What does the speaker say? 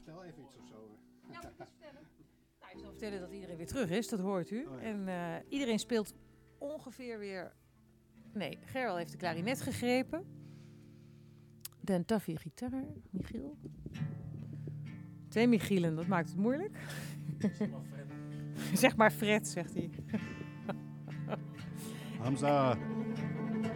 vertel even iets of zo. Ja, moet ik iets vertellen? Nou, ik zal vertellen dat iedereen weer terug is, dat hoort u. Oh ja. En iedereen speelt ongeveer weer... Nee, Gerald heeft de klarinet gegrepen. Dan Taffy gitaar, Michiel. 2 Michielen, dat maakt het moeilijk. Zeg maar Fred, zegt hij. Hamza.